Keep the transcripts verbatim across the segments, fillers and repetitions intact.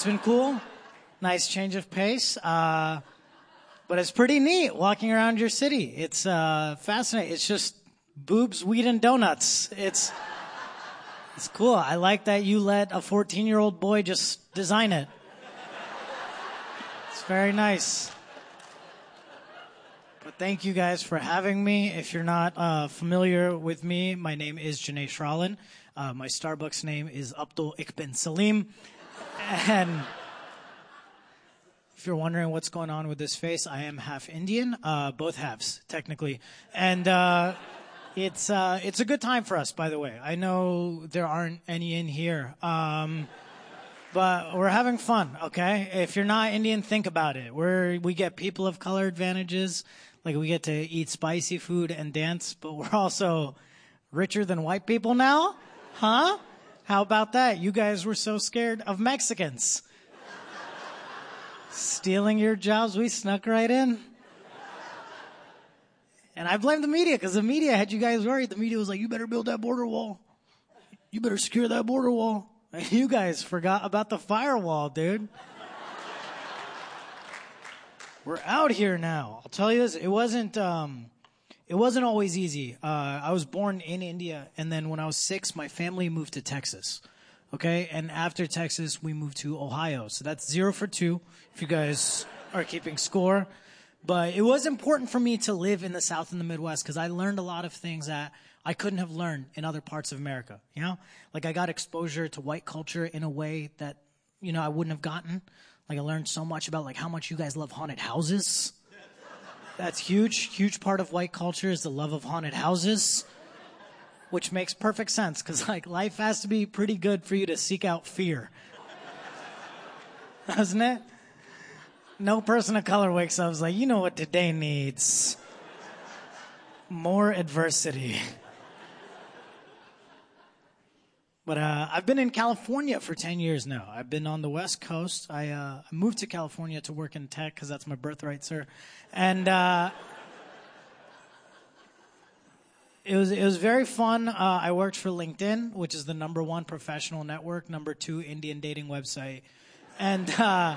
It's been cool. Nice change of pace. Uh, but it's pretty neat walking around your city. It's uh, fascinating. It's just boobs, weed, and donuts. It's it's cool. I like that you let a fourteen-year-old boy just design it. It's very nice. But thank you guys for having me. If you're not uh, familiar with me, my name is Janae Shralin. Uh, my Starbucks name is Abdul Ikben Salim. And if you're wondering what's going on with this face, I am half Indian, uh, both halves, technically. And uh, it's uh, it's a good time for us, by the way. I know there aren't any in here, um, but we're having fun, okay? If you're not Indian, think about it. We're, we get people of color advantages, like we get to eat spicy food and dance, but we're also richer than white people now, huh? How about that? You guys were so scared of Mexicans. Stealing your jobs, we snuck right in. And I blame the media, because the media had you guys worried. The media was like, you better build that border wall. You better secure that border wall. And you guys forgot about the firewall, dude. We're out here now. I'll tell you this, it wasn't... Um, It wasn't always easy. Uh, I was born in India, and then when I was six, my family moved to Texas, okay? And after Texas, we moved to Ohio. So that's zero for two, if you guys are keeping score. But it was important for me to live in the South and the Midwest, because I learned a lot of things that I couldn't have learned in other parts of America, you know? Like, I got exposure to white culture in a way that, you know, I wouldn't have gotten. Like, I learned so much about, like, how much you guys love haunted houses. That's huge. Huge part of white culture is the love of haunted houses, which makes perfect sense, because, like, life has to be pretty good for you to seek out fear. Doesn't it? No person of color wakes up and is like, you know what today needs? More adversity. But uh, I've been in California for ten years now. I've been on the West Coast. I, uh, I moved to California to work in tech because that's my birthright, sir. And uh, it was it was very fun. Uh, I worked for LinkedIn, which is the number one professional network, number two Indian dating website. And uh,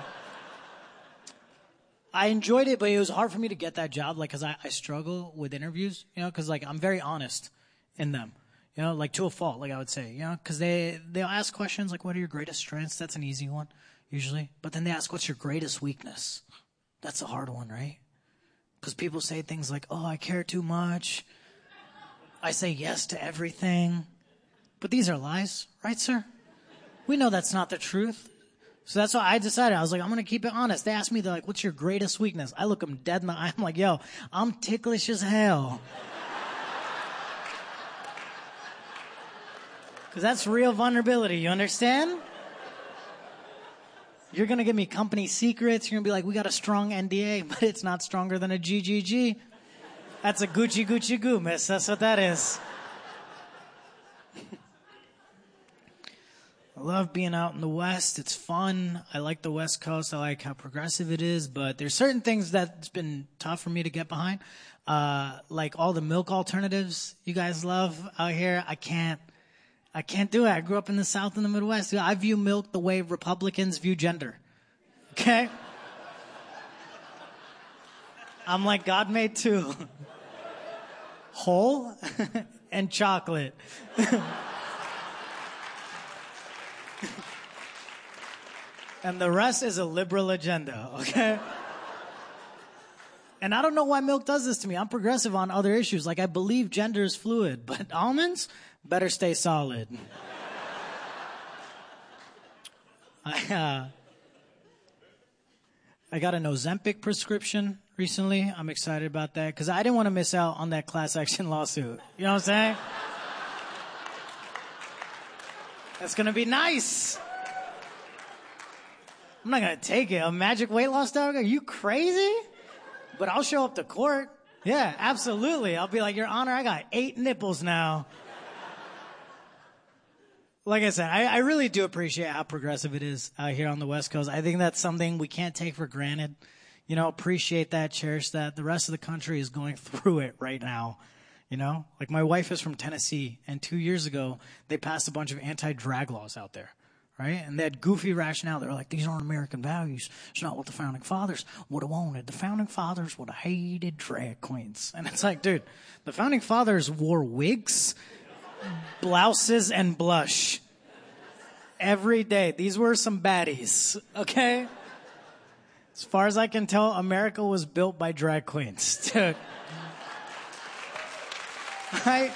I enjoyed it, but it was hard for me to get that job, like, because I, I struggle with interviews, you know, because, like, I'm very honest in them. You know, like, to a fault, like I would say, you know, because they, they'll ask questions like, what are your greatest strengths? That's an easy one, usually. But then they ask, what's your greatest weakness? That's a hard one, right? Because people say things like, oh, I care too much. I say yes to everything. But these are lies, right, sir? We know that's not the truth. So that's why I decided. I was like, I'm going to keep it honest. They asked me, they're like, what's your greatest weakness? I look them dead in the eye. I'm like, yo, I'm ticklish as hell. Because that's real vulnerability, you understand? You're going to give me company secrets. You're going to be like, we got a strong N D A, but it's not stronger than a G G G. That's a Gucci Gucci Goo, miss. That's what that is. I love being out in the West. It's fun. I like the West Coast. I like how progressive it is. But there's certain things that's been tough for me to get behind. Uh, like all the milk alternatives you guys love out here. I can't. I can't do it. I grew up in the South and the Midwest. I view milk the way Republicans view gender. Okay? I'm like, God made two. Whole and chocolate. And the rest is a liberal agenda, okay? And I don't know why milk does this to me. I'm progressive on other issues. Like, I believe gender is fluid, but almonds better stay solid. I, uh, I got an Ozempic prescription recently. I'm excited about that because I didn't want to miss out on that class action lawsuit. You know what I'm saying? That's going to be nice. I'm not going to take it. A magic weight loss dog? Are you crazy? But I'll show up to court. Yeah, absolutely. I'll be like, Your Honor, I got eight nipples now. Like I said, I, I really do appreciate how progressive it is out here on the West Coast. I think that's something we can't take for granted. You know, appreciate that, cherish that. The rest of the country is going through it right now. You know, like my wife is from Tennessee, and two years ago, they passed a bunch of anti-drag laws out there, right? And they had goofy rationale. They were like, these aren't American values. It's not what the founding fathers would have wanted. The founding fathers would have hated drag queens. And it's like, dude, the founding fathers wore wigs, blouses, and blush every day. These were some baddies, okay? As far as I can tell, America was built by drag queens, dude. Right?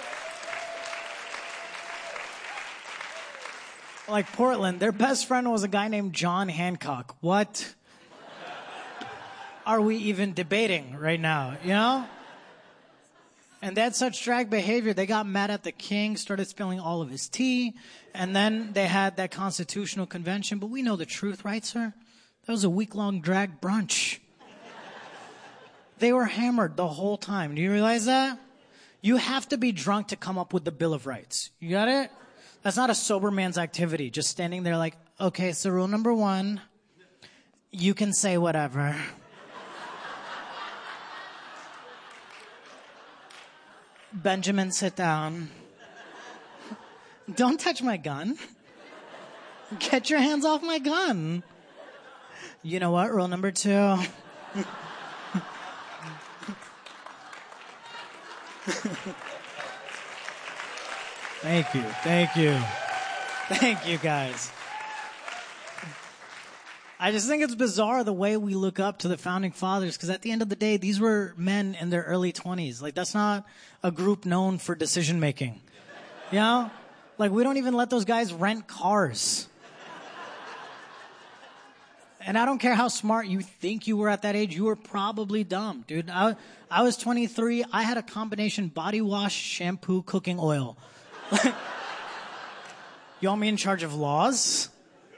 Like Portland, their best friend was a guy named John Hancock. What are we even debating right now, you know? And they had such drag behavior, they got mad at the king, started spilling all of his tea, and then they had that constitutional convention. But we know the truth, right, sir? That was a week-long drag brunch. They were hammered the whole time. Do you realize that? You have to be drunk to come up with the Bill of Rights. You got it? That's not a sober man's activity. Just standing there like, okay, so rule number one, you can say whatever. Benjamin, sit down. Don't touch my gun. Get your hands off my gun. You know what? Rule number two. Thank you. Thank you. Thank you, guys. I just think it's bizarre the way we look up to the founding fathers, because at the end of the day, these were men in their early twenties. Like, that's not a group known for decision making. You know? Like, we don't even let those guys rent cars. And I don't care how smart you think you were at that age, you were probably dumb, dude. I, I was twenty-three. I had a combination body wash, shampoo, cooking oil. You want me in charge of laws?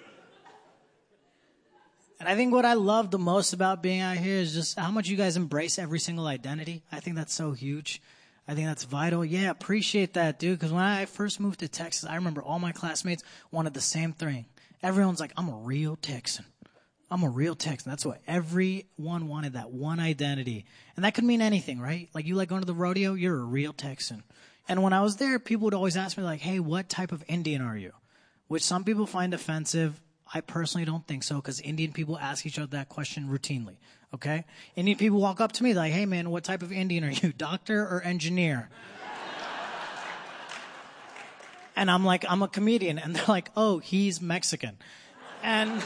And I think what I love the most about being out here is just how much you guys embrace every single identity. I think that's so huge. I think that's vital. Yeah, appreciate that, dude. Because when I first moved to Texas, I remember all my classmates wanted the same thing. Everyone's like, I'm a real Texan. I'm a real Texan. That's what everyone wanted, that one identity. And that could mean anything, right? Like, you like going to the rodeo, you're a real Texan. And when I was there, people would always ask me, like, hey, what type of Indian are you? Which some people find offensive. I personally don't think so, because Indian people ask each other that question routinely, okay? Indian people walk up to me like, hey, man, what type of Indian are you, doctor or engineer? And I'm like, I'm a comedian. And they're like, oh, he's Mexican. And...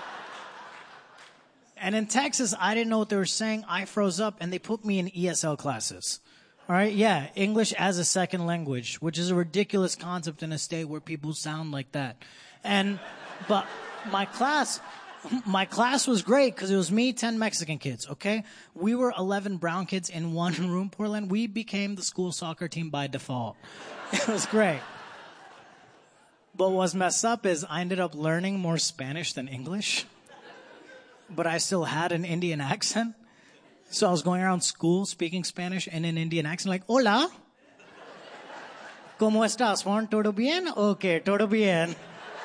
And in Texas, I didn't know what they were saying. I froze up, and they put me in E S L classes. All right? Yeah, English as a second language, which is a ridiculous concept in a state where people sound like that. And, but my class, my class was great because it was me, ten Mexican kids, okay? We were eleven brown kids in one room, Portland. We became the school soccer team by default. It was great. But what's messed up is I ended up learning more Spanish than English. But I still had an Indian accent. So I was going around school speaking Spanish in an Indian accent, like, hola. ¿Cómo estás, Juan? ¿Todo bien? Okay, todo bien.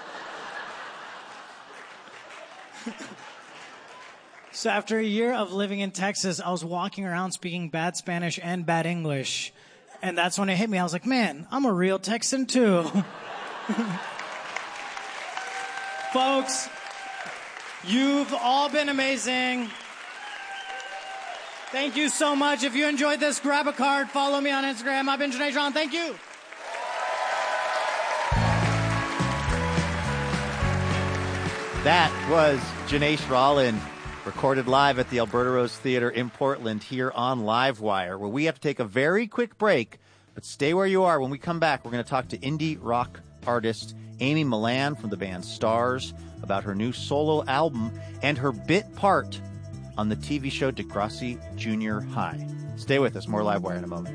So after a year of living in Texas, I was walking around speaking bad Spanish and bad English. And that's when it hit me. I was like, man, I'm a real Texan too. Folks, you've all been amazing. Thank you so much. If you enjoyed this, grab a card. Follow me on Instagram. I've been Janae Sean. Thank you. That was Janae Rollin, recorded live at the Alberta Rose Theatre in Portland here on Livewire, where we have to take a very quick break, but stay where you are. When we come back, we're going to talk to indie rock artist Amy Millan from the band Stars about her new solo album and her bit part on the T V show Degrassi Junior High. Stay with us. More Livewire in a moment.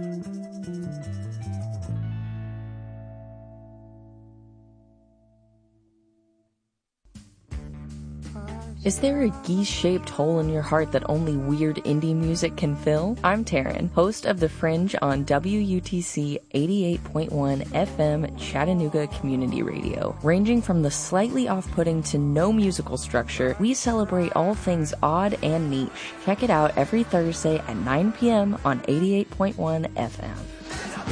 Is there a geese-shaped hole in your heart that only weird indie music can fill? I'm Taryn, host of The Fringe on W U T C eighty-eight point one F M Chattanooga Community Radio. Ranging from the slightly off-putting to no musical structure, we celebrate all things odd and niche. Check it out every Thursday at nine p.m. on eighty-eight point one F M.